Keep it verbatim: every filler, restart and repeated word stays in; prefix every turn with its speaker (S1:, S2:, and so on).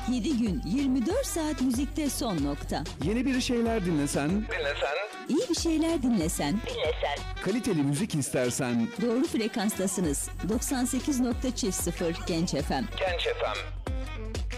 S1: yedi gün yirmi dört saat müzikte son nokta.
S2: Yeni bir şeyler dinlesen,
S3: Dinlesen,
S1: İyi bir şeyler dinlesen,
S3: dinlesen.
S2: kaliteli müzik istersen,
S1: doğru frekanstasınız. doksan sekiz nokta sıfır Genç F M.
S3: Genç F M.